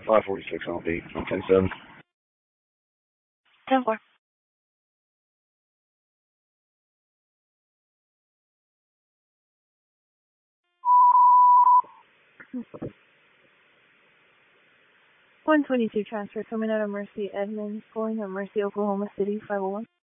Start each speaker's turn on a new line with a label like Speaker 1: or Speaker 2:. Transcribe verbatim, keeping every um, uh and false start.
Speaker 1: five forty-six on beat. On ten seven.
Speaker 2: ten four. one twenty-two transfer coming out of Mercy Edmonds, pulling at Mercy, Oklahoma City, five oh one.